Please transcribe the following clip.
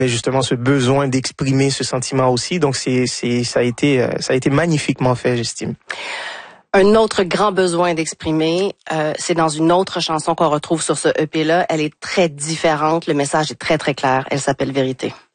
mais justement ce besoin d'exprimer ce sentiment aussi. Donc ça a été magnifiquement fait, j'estime. Un autre grand besoin d'exprimer, c'est dans une autre chanson qu'on retrouve sur ce EP-là. Elle est très différente. Le message est très, très clair. Elle s'appelle Vérité.